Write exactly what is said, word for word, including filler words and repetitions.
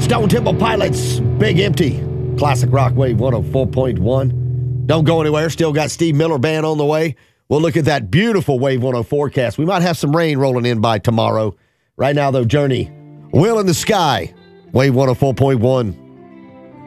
Stone Temple Pilots, Big Empty. Classic Rock Wave one oh four point one. Don't go anywhere. Still got Steve Miller Band on the way. We'll look at that beautiful Wave one oh forecast. We might have some rain rolling in by tomorrow. Right now, though, Journey, Wheel in the Sky, Wave one oh four point one.